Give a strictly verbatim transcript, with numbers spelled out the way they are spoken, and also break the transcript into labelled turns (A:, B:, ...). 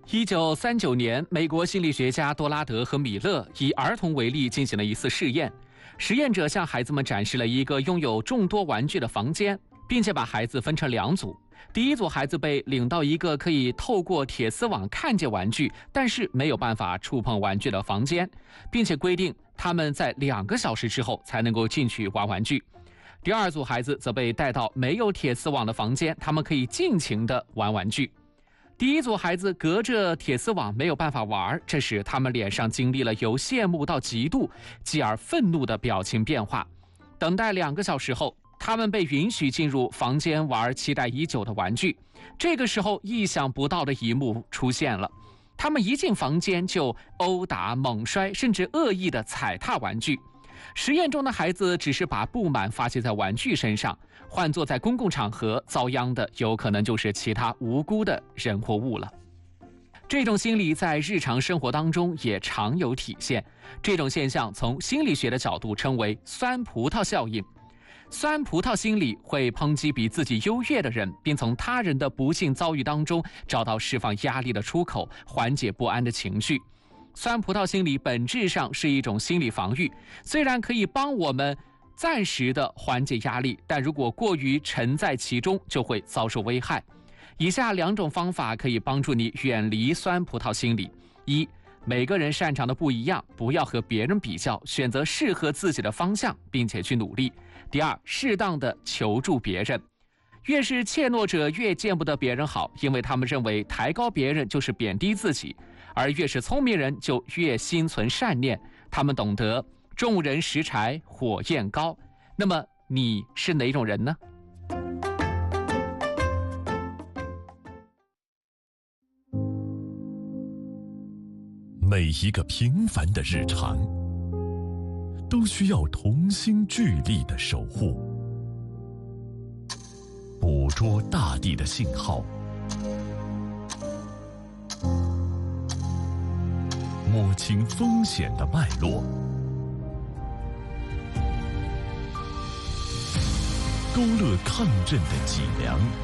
A: 一九三九年，美国心理学家多拉德和米勒以儿童为例进行了一次试验。实验者向孩子们展示了一个拥有众多玩具的房间，并且把孩子分成两组。第一组孩子被领到一个可以透过铁丝网看见玩具，但是没有办法触碰玩具的房间，并且规定他们在两个小时之后才能够进去玩玩具。第二组孩子则被带到没有铁丝网的房间，他们可以尽情地玩玩具。第一组孩子隔着铁丝网没有办法玩，这时他们脸上经历了由羡慕到嫉妒，继而愤怒的表情变化。等待两个小时后，他们被允许进入房间玩期待已久的玩具。这个时候，意想不到的一幕出现了。他们一进房间就殴打、猛摔，甚至恶意的踩踏玩具。实验中的孩子只是把不满发泄在玩具身上，换作在公共场合遭殃的有可能就是其他无辜的人或物了。这种心理在日常生活当中也常有体现，这种现象从心理学的角度称为酸葡萄效应。酸葡萄心理会抨击比自己优越的人，并从他人的不幸遭遇当中找到释放压力的出口，缓解不安的情绪。酸葡萄心理本质上是一种心理防御，虽然可以帮我们暂时的缓解压力，但如果过于沉在其中，就会遭受危害。以下两种方法可以帮助你远离酸葡萄心理：一、每个人擅长的不一样，不要和别人比较，选择适合自己的方向，并且去努力；第二，适当的求助别人。越是怯懦者越见不得别人好，因为他们认为抬高别人就是贬低自己；而越是聪明人就越心存善念，他们懂得众人拾柴火焰高。那么你是哪种人呢？
B: 每一个平凡的日常都需要同心聚力的守护，捕捉大地的信号，摸清风险的脉络，勾勒抗震的脊梁。